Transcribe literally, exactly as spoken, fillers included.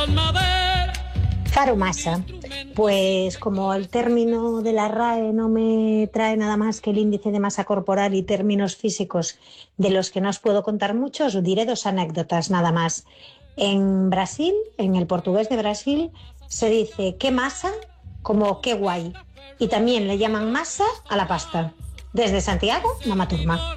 Faro masa. Pues como el término de la R A E no me trae nada más que el índice de masa corporal y términos físicos de los que no os puedo contar mucho, os diré dos anécdotas nada más. En Brasil, en el portugués de Brasil, se dice qué masa como qué guay. Y también le llaman masa a la pasta. Desde Santiago, Mama Turma.